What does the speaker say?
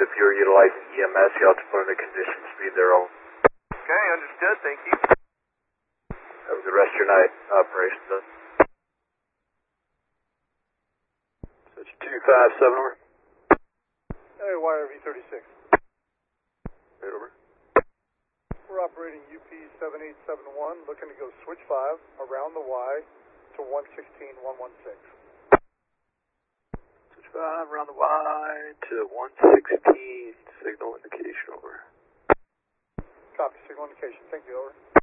If you're utilizing EMS, you have to put in a condition speed their own. Okay, understood. Thank you. Have a good rest of your night. Operations done. Switch 257 over. Hey, wire V36. Right over. We're operating UP7871, looking to go switch 5 around the Y to 116116. Switch 5 around the Y to 116. Signal indication over. Copy, signal indication. Thank you, over.